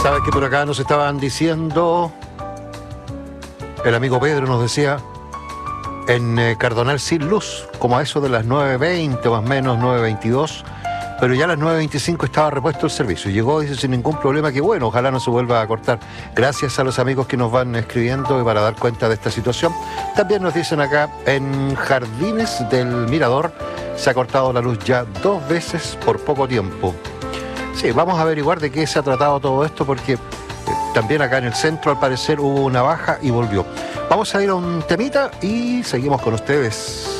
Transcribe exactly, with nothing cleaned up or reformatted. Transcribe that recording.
¿Sabes que por acá nos estaban diciendo? El amigo Pedro nos decía, en eh, Cardonal sin luz, como a eso de las nueve veinte, más o menos nueve veintidós, pero ya a las nueve veinticinco estaba repuesto el servicio. Llegó, dice, sin ningún problema, que bueno, ojalá no se vuelva a cortar. Gracias a los amigos que nos van escribiendo y para dar cuenta de esta situación. También nos dicen acá, en Jardines del Mirador se ha cortado la luz ya dos veces por poco tiempo. Sí, vamos a averiguar de qué se ha tratado todo esto, porque eh, también acá en el centro al parecer hubo una baja y volvió. Vamos a ir a un temita y seguimos con ustedes.